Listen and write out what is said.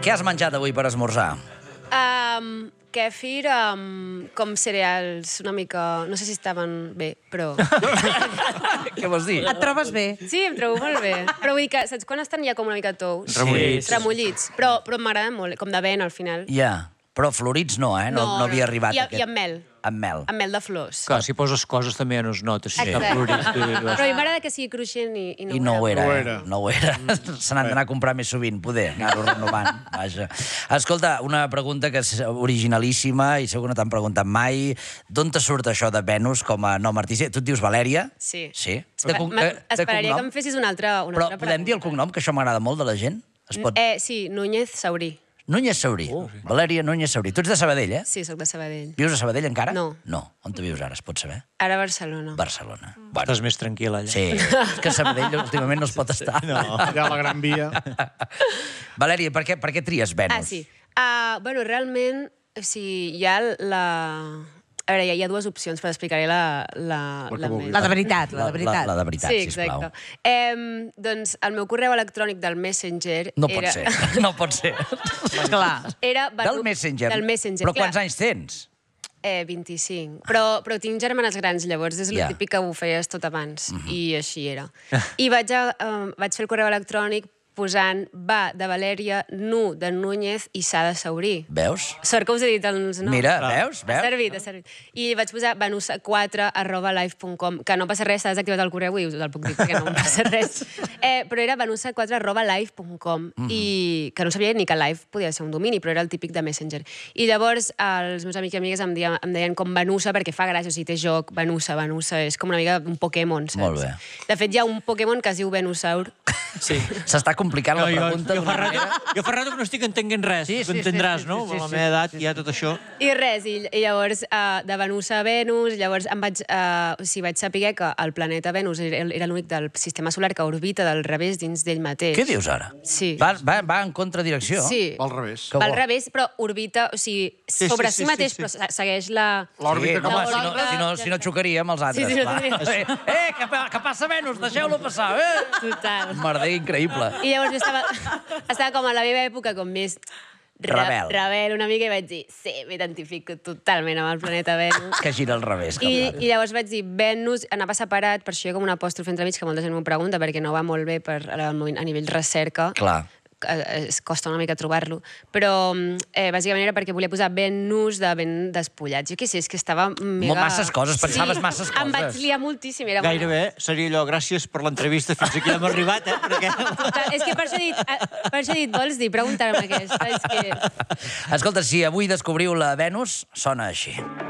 Què has menjat avui per esmorzar? Kèfir com cereals, una mica... No sé si estaven bé, però... Què vols dir? Et trobes bé? Sí, em trobo molt bé. Però vull dir que, saps quan estan ja com una mica tous? Remullits. Remullits. Però m'agraden molt, com d'avena al final. Ja, però florits no, eh? No havia arribat I amb mel. Amb mel. Amb mel de flors. Clar, si poses coses també ja no es nota. Si està florit. Però a mi m'agrada que sigui cruixent i I no ho era. No ho era. Se n'han d'anar a comprar més sovint, poder, anar-ho renovant. Vaja. Escolta, una pregunta que és originalíssima i segur que no t'han preguntat mai. D'on te surt això de Venus com a nom artístic? Tu et dius Valèria? Sí. Sí? Esperaria que em fessis una altra Però podem dir el cognom, que això m'agrada molt de la gent? Sí, Núñez Saurí. Núñez Saurí. Valèria Núñez Saurí. Tu ets de Sabadell, eh? Sí, soc de Sabadell. Vius a Sabadell encara? No. No. On te vius ara, es pot saber? Ara a Barcelona. Barcelona. Estàs més tranquil allà. Sí, és que a Sabadell últimament no es pot estar. No. Allà a la Gran Via. Valèria, per què tries Venus? Sí. Bueno, realment, o sigui, hi ha la... A veure, hi ha dues opcions, però explicaré la més. La de veritat, la de veritat. La de veritat, Sí, sisplau. exacte. Doncs el meu correu electrònic del Messenger No pot ser, no pot ser. Clar. era... Del Messenger? Del Messenger, Però clar. quants anys tens? 25. Però tinc germanes grans, llavors és el típic que ho feies tot abans. I així era. I vaig fer el correu electrònic posant va de Valèria, nu de Núñez i sa de Saurí. Veus? Sort que us he dit els noms. Mira, veus? Ha servit. I vaig posar vanusa4@live.com, que no passa res, s'ha desactivat el correu i us el puc dir perquè no em passa res. Però era vanusa4@live.com i que no sabia ni que live podia ser un domini, però era el típic de Messenger. I llavors els meus amics i amigues em deien com Vanusa perquè fa gràcia, o sigui, té joc, Vanusa, és com una mica un Pokémon, saps? Molt bé. De fet, hi ha un Pokémon que es diu Venusaur. Sí. S'està complicant la pregunta Jo d'una fa manera... rato que no estic entenent res. Sí, Tu entendràs, no? A la meva edat hi ha tot això. I res, i llavors de Venus a Venus, llavors vaig saber que el planeta Venus era l'únic del sistema solar que orbita del revés dins d'ell mateix. Què dius ara? Sí. Va en contradirecció? Sí. Al revés. Al revés, però orbita, o sigui, sobre si mateix, però segueix la... Sí, L'òrbita home, si no xocaria amb els altres. Sí, Clar. Que passa Venus? Deixeu-lo passar. Total. Merder increïble. I llavors jo estava com a la meva època com més rebel una mica i vaig dir, sí, m'identifico totalment amb el planeta Venus. Que gira al revés. I llavors vaig dir Venus, anava separat, per això hi ha com un apòstrof entremig que molta gent m'ho pregunta perquè no va molt bé a nivell recerca. Clar. Es costa una mica trobar-lo, però bàsicament era perquè volia posar Venus de ben despullats. Jo què sé, és que estava mega... Masses coses, pensaves masses coses. Em vaig liar moltíssim. Gairebé seria allò, gràcies per l'entrevista, fins aquí hem arribat, eh? Perquè... És que per això he dit, vols dir, preguntar-me aquesta. És que... Escolta, si avui descobriu la Venus, sona així.